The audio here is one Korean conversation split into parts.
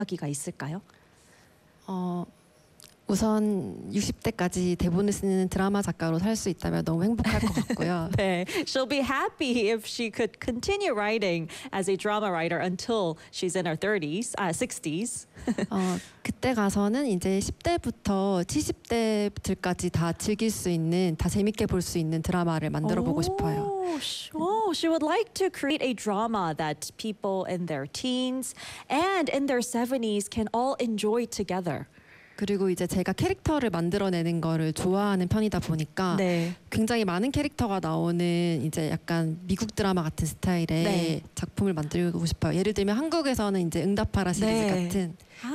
이야기가 있을까요? 어, 우선 60대까지 대본을 쓰는 드라마 작가로 살 수 있다면 너무 행복할 것 같고요. 네, she'll be happy if she could continue writing as a drama writer until she's in her 30s, 60s. 그때 가서는 이제 10대부터 70대들까지 다 즐길 수 있는, 다 재밌게 볼 수 있는 드라마를 만들어 보고 싶어요. She would like to create a drama that people in their teens and in their 70s can all enjoy together. 그리고 이제 제가 캐릭터를 만들어내는 거를 좋아하는 편이다 보니까 네. 굉장히 많은 캐릭터가 나오는 이제 약간 미국 드라마 같은 스타일의 네. 작품을 만들고 싶어요. 예를 들면 한국에서는 이제 응답하라 시리즈 네. 같은.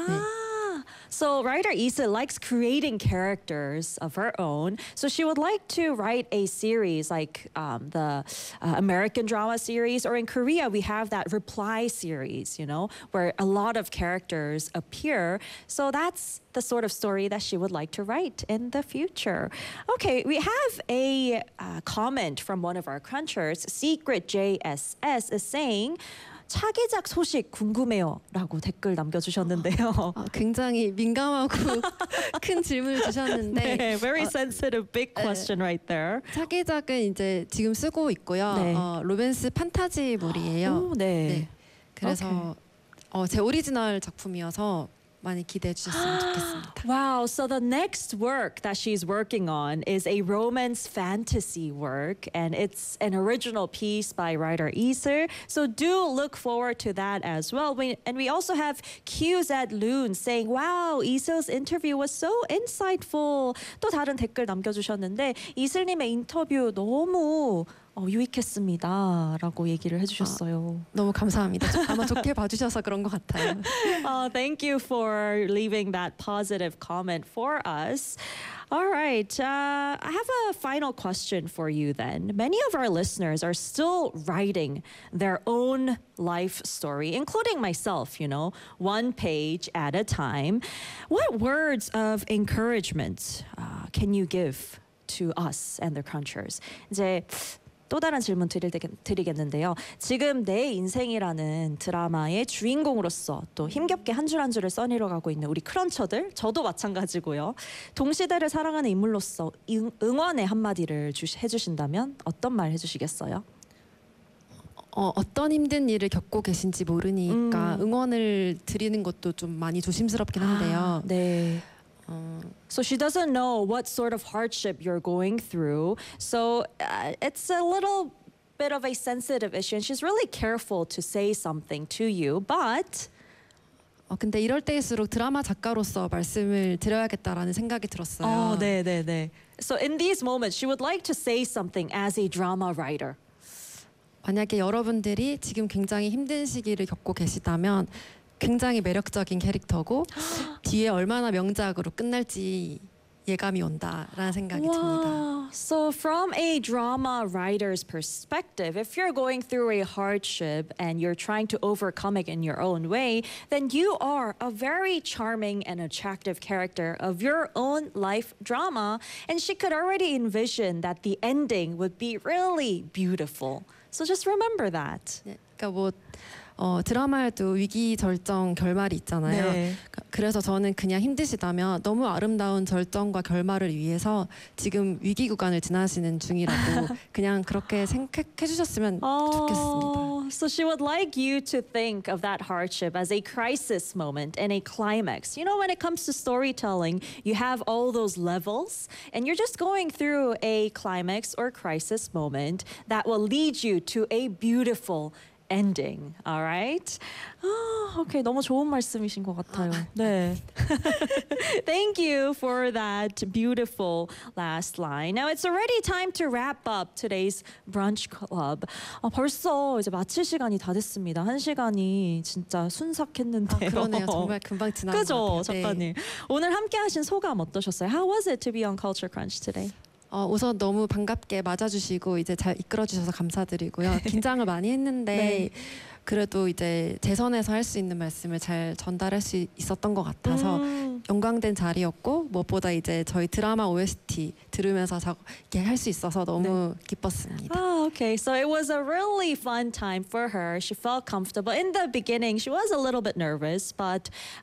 So writer Issa likes creating characters of her own. So she would like to write a series like the American drama series, or in Korea we have that Reply series, you know, where a lot of characters appear. So that's the sort of story that she would like to write in the future. Okay, we have a comment from one of our crunchers. Secret JSS is saying, 차기작 소식 궁금해요라고 댓글 남겨주셨는데요. 굉장히 민감하고 큰 질문을 주셨는데 네, very sensitive, big question right there. 차기작은 이제 지금 쓰고 있고요. 네. 로맨스 판타지물이에요. 오, 네. 그래서 제 오리지널 작품이어서 많이 기대해 주셨으면 좋겠습니다. Wow, so the next work that she's working on is a romance fantasy work, and it's an original piece by writer Iser. So do look forward to that as well. And we also have QZ Loon saying, wow, Iser's interview was so insightful. 또 다른 댓글 남겨주셨는데, 이슬님의 인터뷰 너무 유익했습니다라고 얘기를 해주셨어요. 너무 감사합니다. 아마 좋게 봐주셔서 그런 것 같아요. Thank you for leaving that positive comment for us. All right, I have a final question for you then. Many of our listeners are still writing their own life story, including myself, you know, one page at a time. What words of encouragement can you give to us and the crunchers? 이제 또 다른 질문 드리겠는데요. 지금 내 인생이라는 드라마의 주인공으로서 또 힘겹게 한 줄 한 줄을 써내려가고 있는 우리 크런처들, 저도 마찬가지고요. 동시대를 사랑하는 인물로서 응원의 한마디를 해주신다면 어떤 말 해주시겠어요? 어떤 힘든 일을 겪고 계신지 모르니까 응원을 드리는 것도 좀 많이 조심스럽긴 한데요. 네. So she doesn't know what sort of hardship you're going through. So it's a little bit of a sensitive issue, and she's really careful to say something to you. But 근데 이럴 때일수록 드라마 작가로서 말씀을 드려야겠다라는 생각이 들었어요. 네. So in these moments, she would like to say something as a drama writer. 만약에 여러분들이 지금 굉장히 힘든 시기를 겪고 계시다면 굉장히 매력적인 캐릭터고 뒤에 얼마나 명작으로 끝날지 예감이 온다라는 생각이 듭니다. So from a drama writer's perspective, if you're going through a hardship and you're trying to overcome it in your own way, then you are a very charming and attractive character of your own life drama, and she could already envision that the ending would be really beautiful. So just remember that. 그러니까 드라마에도 위기 절정 결말이 있잖아요. 네. 그래서 저는 그냥 힘드시다면 너무 아름다운 절정과 결말을 위해서 지금 위기 구간을 지나시는 중이라고 그냥 그렇게 생각해 주셨으면 좋겠습니다. So she would like you to think of that hardship as a crisis moment and a climax. You know, when it comes to storytelling, you have all those levels, and you're just going through a climax or crisis moment that will lead you to a beautiful ending. All right? Okay. 너무 좋은 말씀이신 것 같아요. 네. Thank you for that beautiful last line. Now it's already time to wrap up today's brunch club. 벌써 이제 마칠 시간이 다 됐습니다. 한 시간이 진짜 순삭했는데요. 그러네요. 정말 금방 지나간 것 같아요. 그죠, 작가님. 오늘 함께하신 소감 어떠셨어요? How was it to be on Culture Crunch today? 우선 너무 반갑게 맞아주시고 이제 잘 이끌어주셔서 감사드리고요. 긴장을 많이 했는데 그래도 이제 제 선에서 할 수 있는 말씀을 잘 전달할 수 있었던 것 같아서 영광된 자리였고 무엇보다 이제 저희 드라마 OST 들으면서 이렇게 할 수 있어서 너무 기뻤습니다. Okay. So it was a really fun time for her. She felt comfortable. In the beginning, she was a little bit nervous, but